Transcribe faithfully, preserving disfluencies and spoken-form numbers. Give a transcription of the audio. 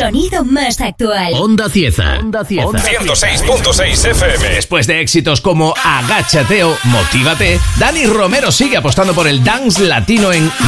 sonido más actual. Onda Cieza. Onda Cieza. ciento seis punto seis F M. Después de éxitos como Agáchate o Motívate, Dani Romero sigue apostando por el dance latino en